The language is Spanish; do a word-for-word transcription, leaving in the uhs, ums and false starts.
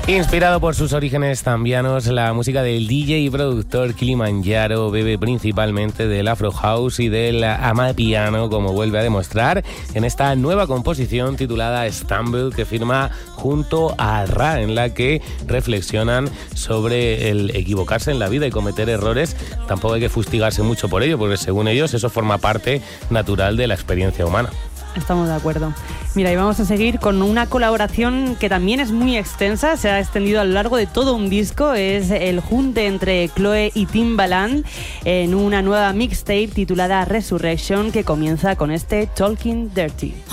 Inspirado por sus orígenes zambianos, la música del D J y productor Kilimanjaro bebe principalmente del Afro House y del Amapiano, como vuelve a demostrar en esta nueva composición titulada Stumble, que firma junto a Ra, en la que reflexionan sobre el equivocarse en la vida y cometer errores. Tampoco hay que fustigarse mucho por ello, porque según ellos eso forma parte natural de la experiencia humana. Estamos de acuerdo. Mira, y vamos a seguir con una colaboración que también es muy extensa, se ha extendido a lo largo de todo un disco. Es el junte entre Chloe y Timbaland en una nueva mixtape titulada Resurrection, que comienza con este Talking Dirty.